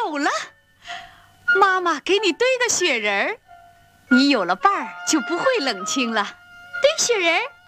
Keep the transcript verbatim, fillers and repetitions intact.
有了，妈妈给你堆个雪人儿，你有了伴儿就不会冷清了。 堆雪人儿。